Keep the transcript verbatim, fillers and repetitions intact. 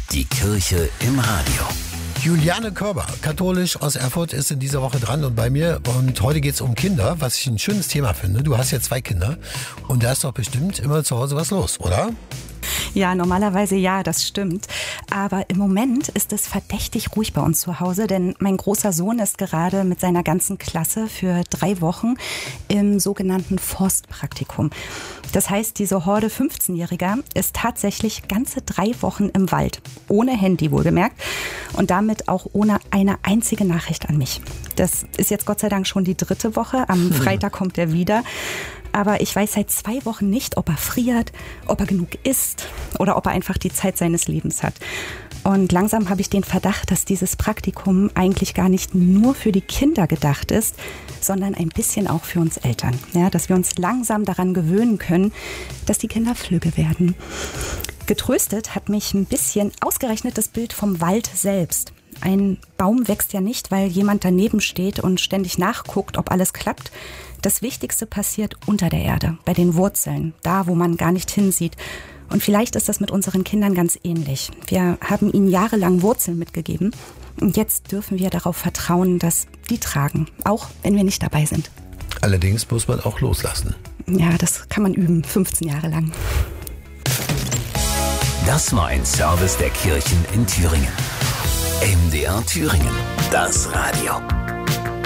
Die Kirche im Radio. Juliane Körber, katholisch aus Erfurt, ist in dieser Woche dran und bei mir. Und heute geht es um Kinder, was ich ein schönes Thema finde. Du hast ja zwei Kinder und da ist doch bestimmt immer zu Hause was los, oder? Ja, normalerweise ja, das stimmt. Aber im Moment ist es verdächtig ruhig bei uns zu Hause, denn mein großer Sohn ist gerade mit seiner ganzen Klasse für drei Wochen im sogenannten Forstpraktikum. Das heißt, diese Horde fünfzehnjähriger ist tatsächlich ganze drei Wochen im Wald, ohne Handy wohlgemerkt und damit auch ohne eine einzige Nachricht an mich. Das ist jetzt Gott sei Dank schon die dritte Woche, am Freitag kommt er wieder. Aber ich weiß seit zwei Wochen nicht, ob er friert, ob er genug isst oder ob er einfach die Zeit seines Lebens hat. Und langsam habe ich den Verdacht, dass dieses Praktikum eigentlich gar nicht nur für die Kinder gedacht ist, sondern ein bisschen auch für uns Eltern. Ja, dass wir uns langsam daran gewöhnen können, dass die Kinder flügge werden. Getröstet hat mich ein bisschen ausgerechnet das Bild vom Wald selbst. Ein Baum wächst ja nicht, weil jemand daneben steht und ständig nachguckt, ob alles klappt. Das Wichtigste passiert unter der Erde, bei den Wurzeln, da wo man gar nicht hinsieht. Und vielleicht ist das mit unseren Kindern ganz ähnlich. Wir haben ihnen jahrelang Wurzeln mitgegeben und jetzt dürfen wir darauf vertrauen, dass die tragen, auch wenn wir nicht dabei sind. Allerdings muss man auch loslassen. Ja, das kann man üben, fünfzehn Jahre lang. Das war ein Service der Kirchen in Thüringen. M D R Thüringen, das Radio.